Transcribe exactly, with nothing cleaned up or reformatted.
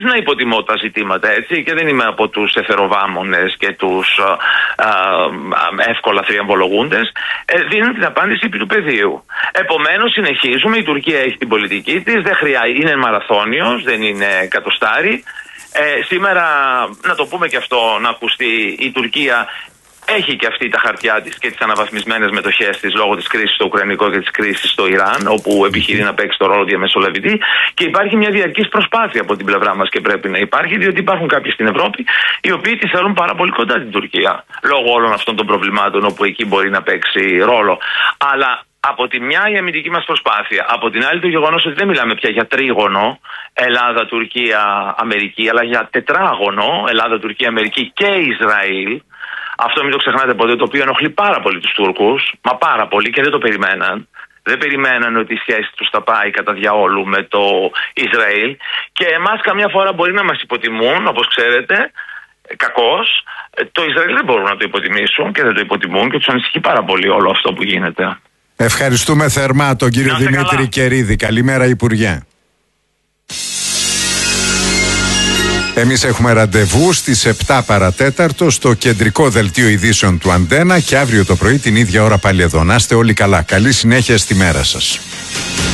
να υποτιμώ τα ζητήματα, έτσι, και δεν είμαι από τους εθεροβάμονες και τους α, α, α, εύκολα θριαμβολογούντες. Ε, δίνουν την απάντηση επί του πεδίου. Επομένως, συνεχίζουμε. Η Τουρκία έχει την πολιτική της, δεν χρειάζεται, είναι μαραθώνιος, δεν είναι κατοστάρι. Ε, σήμερα, να το πούμε και αυτό, να ακουστεί, η Τουρκία έχει και αυτή τα χαρτιά της και τις αναβαθμισμένες μετοχές της λόγω της κρίσης στο Ουκρανικό και της κρίσης στο Ιράν, όπου επιχειρεί να παίξει το ρόλο διαμεσολαβητή, και υπάρχει μια διαρκής προσπάθεια από την πλευρά μας και πρέπει να υπάρχει, διότι υπάρχουν κάποιοι στην Ευρώπη οι οποίοι τη θέλουν πάρα πολύ κοντά την Τουρκία, λόγω όλων αυτών των προβλημάτων όπου εκεί μπορεί να παίξει ρόλο. Αλλά από τη μια η αμυντική μας προσπάθεια, από την άλλη το γεγονός ότι δεν μιλάμε πια για τρίγωνο Ελλάδα, Τουρκία, Αμερική, αλλά για τετράγωνο Ελλάδα, Τουρκία, Αμερική και Ισραήλ. Αυτό μην το ξεχνάτε ποτέ, το οποίο ενοχλεί πάρα πολύ τους Τούρκους, μα πάρα πολύ, και δεν το περιμέναν. Δεν περιμέναν ότι η σχέση τους θα πάει κατά διαόλου με το Ισραήλ, και εμάς καμιά φορά μπορεί να μας υποτιμούν, όπως ξέρετε, κακώς. Το Ισραήλ δεν μπορούν να το υποτιμήσουν και δεν το υποτιμούν και τους ανησυχεί πάρα πολύ όλο αυτό που γίνεται. Ευχαριστούμε θερμά τον κύριο Δημήτρη καλά. Κερίδη. Καλημέρα, Υπουργέ. Εμείς έχουμε ραντεβού στις επτά παρατέταρτο στο κεντρικό δελτίο ειδήσεων του Αντένα, και αύριο το πρωί την ίδια ώρα πάλι εδώ. Να είστε όλοι καλά. Καλή συνέχεια στη μέρα σας.